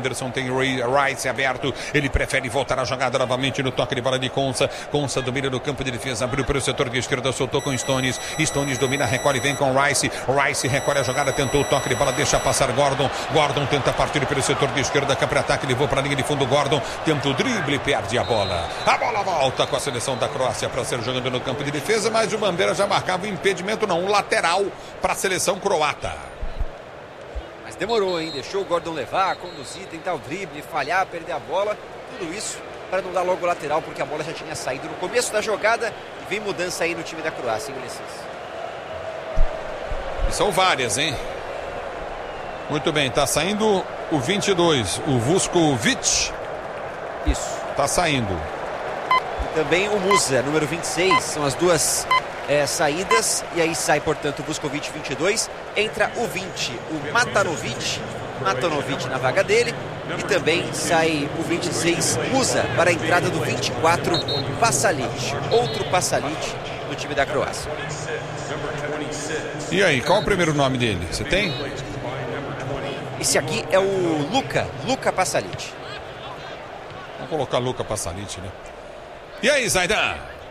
Anderson, tem Rice aberto, ele prefere voltar a jogada novamente no toque de bola de Konsa. Konsa domina no campo de defesa, abriu para o setor de esquerda, soltou com Stones. Stones domina, recolhe, vem com Rice. Rice recolhe a jogada, tentou o toque de bola, deixa passar Gordon. Gordon tenta partir pelo setor de esquerda, cá para ataque, levou para a linha de fundo. Gordon tenta o drible, perde a bola. A bola volta com a seleção da Croácia para ser jogando no campo de defesa, mas o Bandeira já marcava o impedimento, não, um lateral para a seleção croata. Mas demorou, hein? Deixou o Gordon levar, conduzir, tentar o drible, falhar, perder a bola. Tudo isso para não dar logo o lateral, porque a bola já tinha saído no começo da jogada e vem mudança aí no time da Croácia, ingleses. E são várias, hein? Muito bem, tá saindo o 22, o Vuskovic. Isso. Tá saindo. E também o Musa, número 26, são as duas saídas, e aí sai, portanto, o Vuskovic 22, entra o 20, o Matanovic na vaga dele, e também sai o 26, Musa, para a entrada do 24, Pasalic, outro Pasalic no time da Croácia. E aí, qual é o primeiro nome dele? Você tem? Esse aqui é o Luka Pasalic. Vamos colocar Luka Pasalic, né? E aí, Zaidan?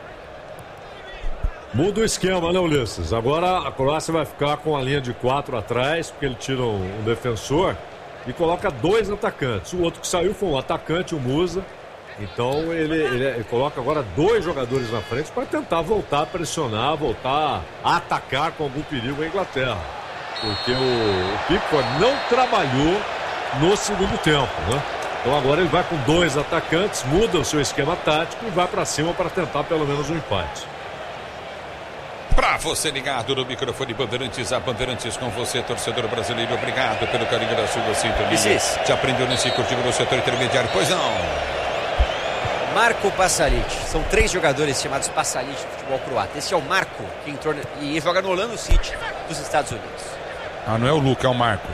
Muda o esquema, né, Ulisses? Agora a Croácia vai ficar com a linha de 4 atrás, porque ele tira um defensor e coloca 2 atacantes. O outro que saiu foi um atacante, o Musa. Então ele coloca agora 2 jogadores na frente para tentar voltar a pressionar, voltar a atacar com algum perigo a Inglaterra. Porque o Pickford não trabalhou no segundo tempo, né? Então agora ele vai com 2 atacantes, muda o seu esquema tático e vai para cima para tentar pelo menos um empate. Para você ligado no microfone Bandeirantes, a Bandeirantes com você, torcedor brasileiro. Obrigado pelo carinho da sua sintonia. Te aprendeu nesse curtivo no setor intermediário, pois não? Marco Pasalic. São 3 jogadores chamados Pasalic no futebol croata. Esse é o Marco, que entrou e joga no Orlando City dos Estados Unidos. Ah, não é o Luca, é o Marco.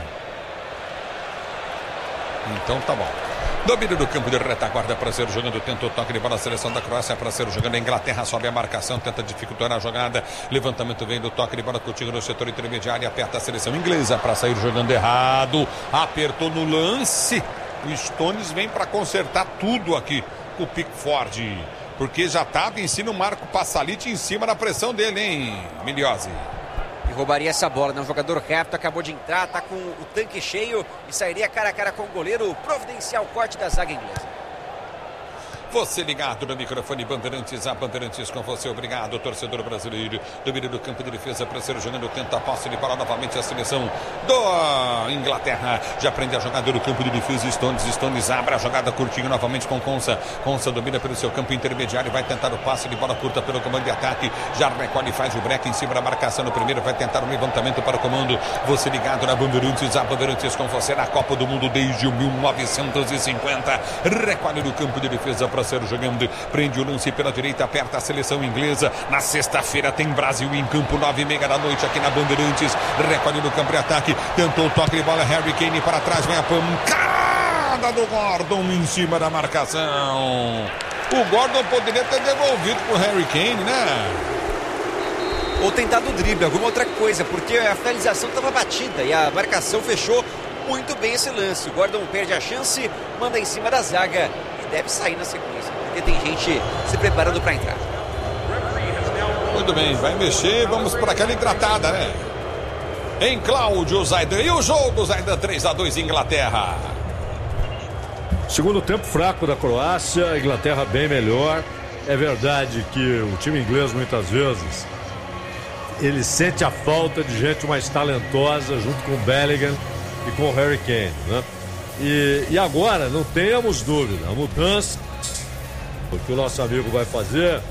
Então tá bom. Domínio do campo de retaguarda para ser jogando, tenta o toque de bola, a seleção da Croácia para ser jogando. A Inglaterra sobe a marcação, tenta dificultar a jogada. Levantamento vem do toque de bola contigo no setor intermediário, aperta a seleção inglesa para sair jogando errado. Apertou no lance. O Stones vem para consertar tudo aqui com o Pickford, porque já estava em cima o Marco Pasalic em cima da pressão dele, hein, Miliose? E roubaria essa bola, né? Um jogador rápido, acabou de entrar, tá com o tanque cheio e sairia cara a cara com o goleiro. Providencial corte da zaga inglesa. Você ligado no microfone Bandeirantes, a Bandeirantes com você, obrigado, torcedor brasileiro. Domínio do campo de defesa para ser jogando, tenta a posse de bola novamente a seleção da Inglaterra. Já prende a jogada do campo de defesa, Stones abre a jogada curtinho novamente com Konsa. Konsa domina pelo seu campo intermediário, vai tentar o passe de bola curta pelo comando de ataque. Já recolhe e faz o break em cima da marcação no primeiro, vai tentar o levantamento para o comando. Você ligado na Bandeirantes, a Bandeirantes com você na Copa do Mundo desde 1950. Recolhe no campo de defesa para ser jogando, prende o lance pela direita, aperta a seleção inglesa. Na sexta-feira tem Brasil em campo, 9h30 da noite aqui na Bandeirantes. Recolhe no campo de ataque, tentou o toque de bola, Harry Kane para trás, vem a pancada do Gordon em cima da marcação. O Gordon poderia ter devolvido pro Harry Kane, né? Ou tentado o drible, alguma outra coisa, porque a finalização estava batida e a marcação fechou muito bem esse lance. O Gordon perde a chance, manda em cima da zaga e deve sair na sequência, porque tem gente se preparando para entrar. Muito bem, vai mexer, vamos para aquela hidratada, né? Em Cláudio Zaidan, e o jogo, Zaidan, 3-2 Inglaterra. Segundo tempo fraco da Croácia, a Inglaterra bem melhor. É verdade que o time inglês muitas vezes ele sente a falta de gente mais talentosa junto com o Bellingham e com o Harry Kane, né? E agora, não tenhamos dúvida, a mudança que o nosso amigo vai fazer,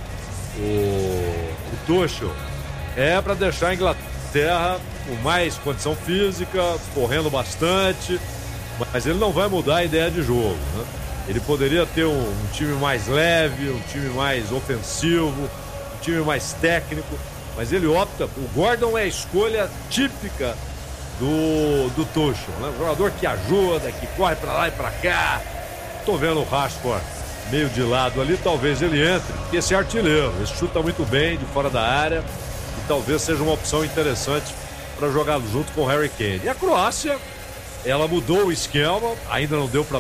o Tuchel, é para deixar a Inglaterra com mais condição física, correndo bastante, mas ele não vai mudar a ideia de jogo, né? Ele poderia ter um time mais leve, um time mais ofensivo, um time mais técnico, mas ele opta, o Gordon é a escolha típica do Tuchel, né? Um jogador que ajuda, que corre pra lá e pra cá. Tô vendo o Rashford meio de lado ali, talvez ele entre, porque esse é artilheiro, ele chuta muito bem de fora da área e talvez seja uma opção interessante para jogar junto com o Harry Kane. E a Croácia, ela mudou o esquema, ainda não deu para